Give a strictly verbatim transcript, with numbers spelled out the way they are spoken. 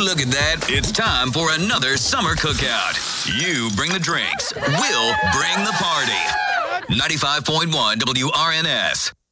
look at that. It's time for another summer cookout. You bring the drinks. We'll bring the party. ninety-five point one W R N S.